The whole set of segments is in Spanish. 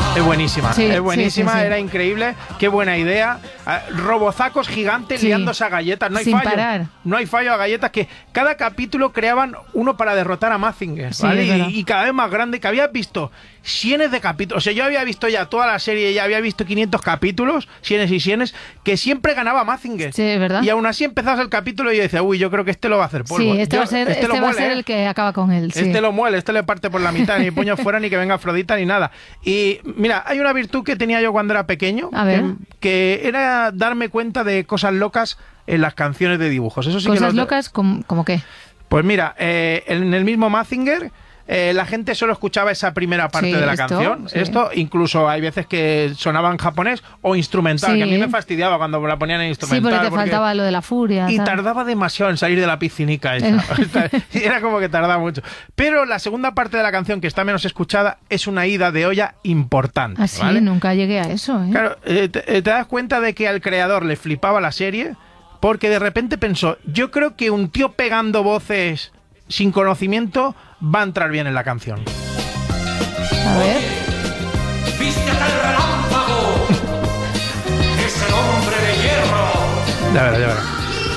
Es buenísima, Sí, es buenísima, sí, sí, sí. Era increíble, qué buena idea. Robozacos gigantes Sí. liándose a galletas, no hay Sin fallo. parar. No hay fallo a galletas, que cada capítulo creaban uno para derrotar a Mazinger, Sí, ¿vale? es verdad. Y cada vez más grande, que habías visto cienes de capítulos. O sea, yo había visto ya toda la serie, ya había visto 500 capítulos, cienes y cienes, que siempre ganaba Mazinger. Sí, es verdad. Y aún así empezabas el capítulo y yo decía, uy, yo creo que este lo va a hacer polvo. Sí, este Yo- va a ser, este lo va a muele, ser ¿eh? el que acaba con él. Sí. Este lo muele, este le parte por la mitad, ni puño fuera, ni que venga Afrodita, ni nada. Y mira, hay una virtud que tenía yo cuando era pequeño, A ver. que era darme cuenta de cosas locas en las canciones de dibujos. Eso sí que Cosas lo- locas, ¿como qué? Pues mira, en el mismo Mazinger, la gente solo escuchaba esa primera parte Sí, de la esto, canción. sí. Esto, incluso hay veces que sonaba en japonés o instrumental, Sí. que a mí me fastidiaba cuando la ponían en Sí, instrumental. porque te faltaba lo de la furia. Y tal. tardaba demasiado en salir de la piscinica esa. Era como que tardaba mucho. Pero la segunda parte de la canción, que está menos escuchada, es una ida de olla importante. Ah, sí, ¿vale? nunca llegué a eso, ¿eh? Claro, te das cuenta de que al creador le flipaba la serie, porque de repente pensó, yo creo que un tío pegando voces sin conocimiento va a entrar bien en la canción. A ver. ¡Viste al relámpago! ¡Es el hombre de hierro! Ya verás, ya verás.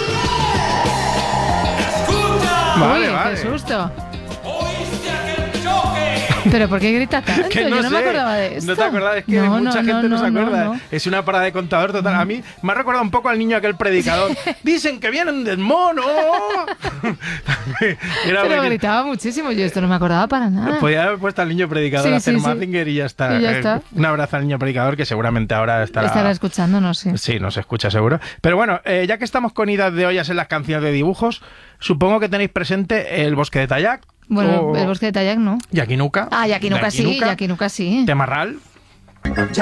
¡Escucha! Vale, Uy, vale. qué susto. ¿Oíste aquel choque? ¿Pero por qué grita tanto? Que Yo no me sé. acordaba de esto. No te acordabas, es que mucha gente no se acuerda. no. Es una parada de contador total. A mí me ha recordado un poco al niño aquel predicador. Dicen que vienen del mono. Era Pero buenísimo. gritaba muchísimo. Yo esto no me acordaba para nada. Podía haber puesto al niño predicador Sí, a hacer sí, sí. Mazinger y ya está. Y ya está. Un abrazo al niño predicador, que seguramente ahora Estará escuchando, no sé. Sí, nos escucha seguro. Pero bueno, ya que estamos con idas de ollas en las canciones de dibujos, supongo que tenéis presente El bosque de Tayac. Bueno, o el bosque de Tayac no. Yakinuka. Ah, Yakinuka sí, Yakinuka sí. Temarral.